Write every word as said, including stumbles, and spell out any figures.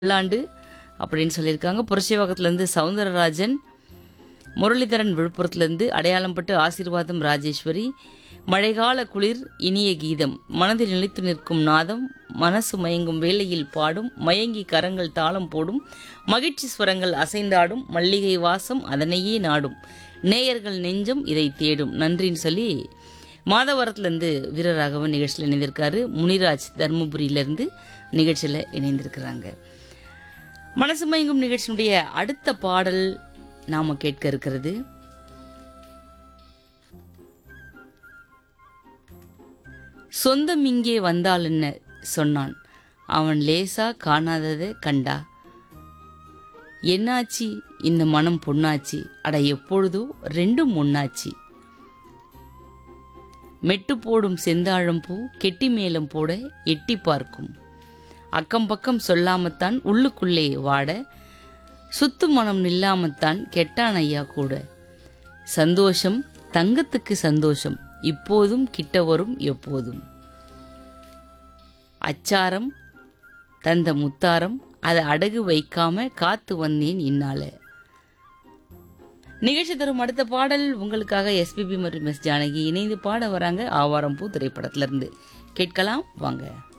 பல்லாண்டு அப்படின்னு சொல்லியிருக்காங்க. புரட்சிவாக்கத்துலேருந்து சவுந்தரராஜன், முரளிதரன் விழுப்புரத்துலேருந்து, அடையாளம்பட்டு ஆசீர்வாதம் ராஜேஸ்வரி, மழைக்கால குளிர் இனிய கீதம், மனதில் நிலைத்து நிற்கும் நாதம், மனசு மயங்கும் வேளையில் பாடும், மயங்கி கரங்கள் தாளம் போடும், மகிழ்ச்சி ஸ்வரங்கள் அசைந்தாடும், மல்லிகை வாசம் அதனையே நாடும், நேயர்கள் நெஞ்சம் இதை தேடும், நன்றின்னு சொல்லி மாதவரத்துலேருந்து வீரராகவன் நிகழ்ச்சியில் இணைந்திருக்காரு. முனிராஜ் தருமபுரியிலேருந்து நிகழ்ச்சியில் இணைந்திருக்கிறாங்க. மனசு மயங்கும் நிகழ்ச்சியினுடைய அடுத்த பாடல் நாம கேட்க இருக்கிறது சொந்தம் இங்கே வந்தால் என்ன சொன்னான், அவன் லேசா காணாததை கண்டா, என்னாச்சி இந்த மனம் பொன்னாச்சி, அட எப்பொழுதோ ரெண்டும் ஒன்னாச்சி, மெட்டு போடும் செந்தாழம் பூ கெட்டி மேலம் போட எட்டி பார்க்கும், அக்கம் பக்கம் சொல்லாமத்தான் உள்ளுக்குள்ளே வாட, சுத்து மனம் நில்லாமத்தான் கெட்டான் ஐயா கூட, சந்தோஷம் தங்கத்துக்கு சந்தோஷம் இப்போதும் கிட்ட வரும் எப்போதும், அச்சாரம் தந்த முத்தாரம் அதை அடகு வைக்காம காத்து வந்தேன் இன்னால. நிகழ்ச்சி தரும் அடுத்த பாடல் உங்களுக்காக எஸ்பிபி மற்றும் எஸ் ஜானகி இணைந்து பாட வராங்க. ஆவாரம் பூ திரைப்படத்திலிருந்து கேட்கலாம் வாங்க.